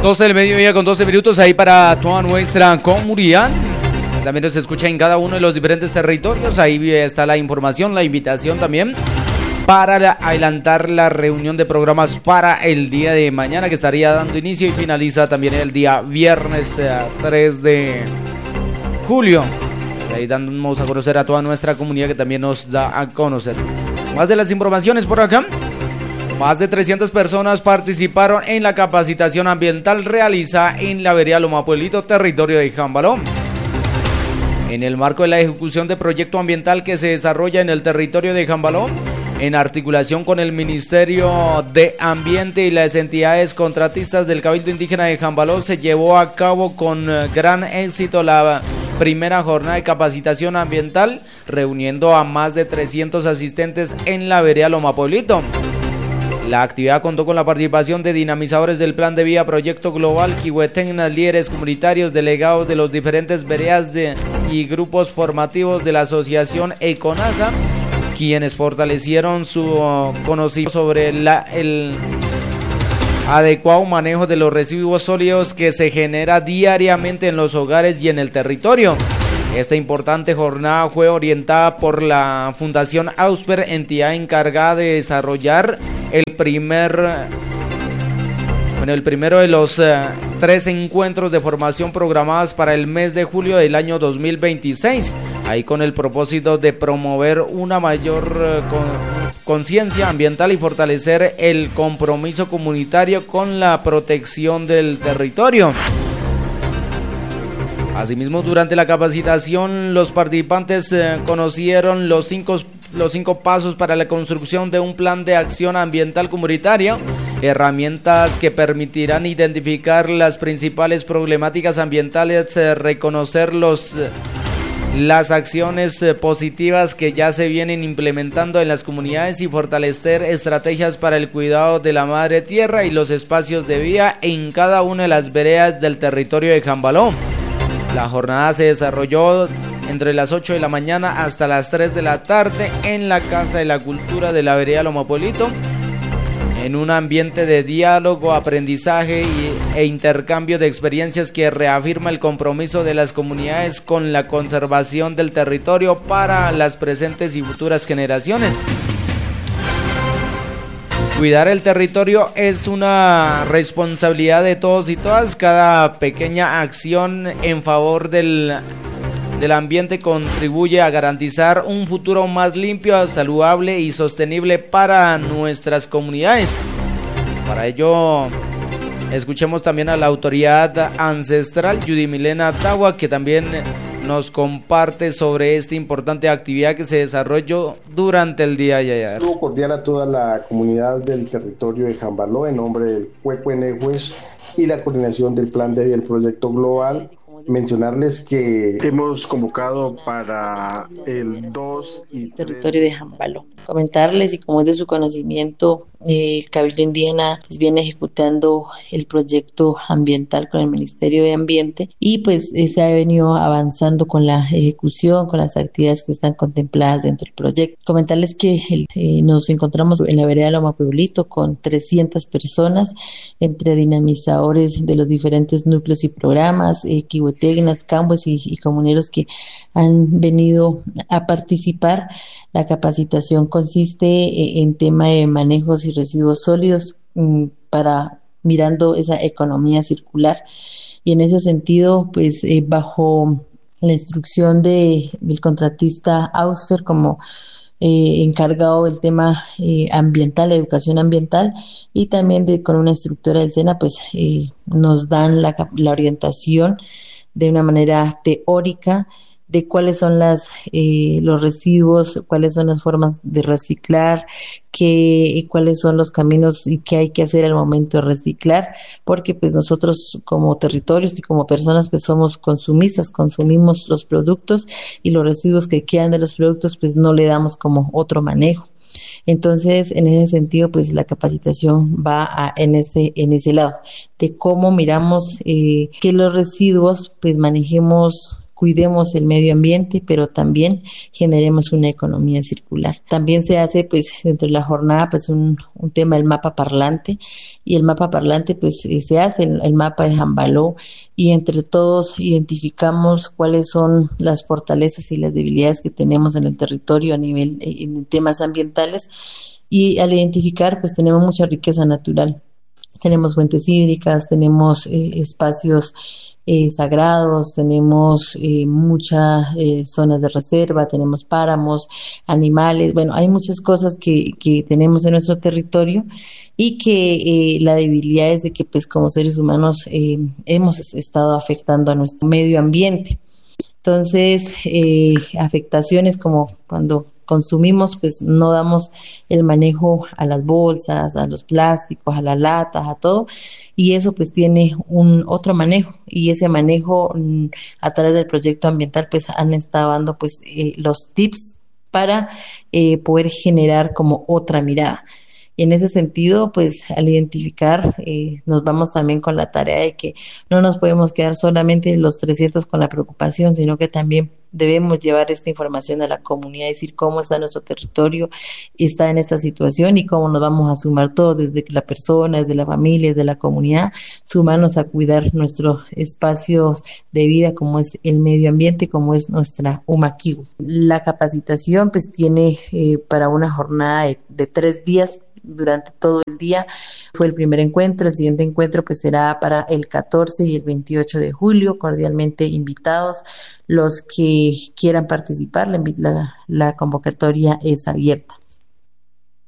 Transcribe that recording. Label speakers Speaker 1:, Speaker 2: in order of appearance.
Speaker 1: 12 del mediodía con 12 minutos ahí para toda nuestra comunidad. También nos escucha en cada uno de los diferentes territorios. Ahí está la información, la invitación también para adelantar la reunión de programas para el día de mañana, que estaría dando inicio y finaliza también el día viernes 3 de julio. Y ahí damos a conocer a toda nuestra comunidad, que también nos da a conocer. Más de las informaciones por acá. Más de 300 personas participaron en la capacitación ambiental realizada en la vereda Loma Pueblito, territorio de Jambaló. En el marco de la ejecución de proyecto ambiental que se desarrolla en el territorio de Jambaló, en articulación con el Ministerio de Ambiente y las entidades contratistas del Cabildo Indígena de Jambaló, se llevó a cabo con gran éxito la primera jornada de capacitación ambiental, reuniendo a más de 300 asistentes en la vereda Loma Pueblito. La actividad contó con la participación de dinamizadores del Plan de Vía Proyecto Global, Quihuetennas, líderes comunitarios, delegados de los diferentes veredas y grupos formativos de la asociación Econasa, quienes fortalecieron su conocimiento sobre el adecuado manejo de los residuos sólidos que se genera diariamente en los hogares y en el territorio. Esta importante jornada fue orientada por la Fundación Ausper, entidad encargada de desarrollar el primero de los 3 encuentros de formación programados para el mes de julio del año 2026, ahí con el propósito de promover una mayor conciencia ambiental y fortalecer el compromiso comunitario con la protección del territorio. Asimismo, durante la capacitación, los participantes conocieron los cinco pasos para la construcción de un plan de acción ambiental comunitaria, herramientas que permitirán identificar las principales problemáticas ambientales, reconocer las acciones positivas que ya se vienen implementando en las comunidades y fortalecer estrategias para el cuidado de la madre tierra y los espacios de vida en cada una de las veredas del territorio de Jambaló. La jornada se desarrolló entre las 8 de la mañana hasta las 3 de la tarde en la Casa de la Cultura de la vereda Loma Pueblito, en un ambiente de diálogo, aprendizaje e intercambio de experiencias que reafirma el compromiso de las comunidades con la conservación del territorio para las presentes y futuras generaciones. Cuidar el territorio es una responsabilidad de todos y todas. Cada pequeña acción en favor del ambiente contribuye a garantizar un futuro más limpio, saludable y sostenible para nuestras comunidades. Para ello, escuchemos también a la autoridad ancestral, Judy Milena Tagua, que también nos comparte sobre esta importante actividad que se desarrolló durante el día de ayer.
Speaker 2: Saludo cordial a toda la comunidad del territorio de Jambaló en nombre del Cuecuenejues y la coordinación del Plan de Vía del Proyecto Global. Mencionarles que hemos convocado para el 2 y 3...
Speaker 3: territorio de Jambaló. Comentarles, y como es de su conocimiento, el Cabildo Indígena viene ejecutando el proyecto ambiental con el Ministerio de Ambiente y pues se ha venido avanzando con la ejecución, con las actividades que están contempladas dentro del proyecto. Comentarles que nos encontramos en la vereda Loma Pueblito con 300 personas, entre dinamizadores de los diferentes núcleos y programas, quihuetegnas, cambues y comuneros que han venido a participar. La capacitación consiste en tema de manejos y residuos sólidos para mirando esa economía circular, y en ese sentido pues bajo la instrucción del contratista Ausfer como encargado del tema ambiental, educación ambiental, y también con una instructora del SENA pues nos dan la orientación de una manera teórica de cuáles son los residuos, cuáles son las formas de reciclar, cuáles son los caminos y qué hay que hacer al momento de reciclar, porque pues nosotros como territorios y como personas pues somos consumistas, consumimos los productos y los residuos que quedan de los productos pues no le damos como otro manejo. Entonces, en ese sentido, pues la capacitación va en ese lado, de cómo miramos que los residuos, pues manejemos cuidemos el medio ambiente, pero también generemos una economía circular. También se hace pues dentro de la jornada pues un tema del mapa parlante, y el mapa parlante pues se hace el mapa de Jambaló, y entre todos identificamos cuáles son las fortalezas y las debilidades que tenemos en el territorio a nivel en temas ambientales, y al identificar pues tenemos mucha riqueza natural. Tenemos fuentes hídricas, tenemos espacios sagrados, tenemos muchas zonas de reserva, tenemos páramos, animales, bueno, hay muchas cosas que tenemos en nuestro territorio, y que la debilidad es de que pues como seres humanos hemos estado afectando a nuestro medio ambiente. Entonces, afectaciones como cuando consumimos, pues no damos el manejo a las bolsas, a los plásticos, a las latas, a todo, y eso pues tiene un otro manejo, y ese manejo a través del proyecto ambiental pues han estado dando pues los tips para poder generar como otra mirada. Y en ese sentido, pues al identificar, nos vamos también con la tarea de que no nos podemos quedar solamente los 300 con la preocupación, sino que también debemos llevar esta información a la comunidad, decir cómo está nuestro territorio, está en esta situación y cómo nos vamos a sumar todos, desde la persona, desde la familia, desde la comunidad, sumarnos a cuidar nuestros espacios de vida, como es el medio ambiente, como es nuestra Humaquibu. La capacitación pues tiene para una jornada de 3 días, durante todo el día. Fue el primer encuentro. El siguiente encuentro pues será para el 14 y el 28 de julio. Cordialmente invitados los que quieran participar. La convocatoria es abierta.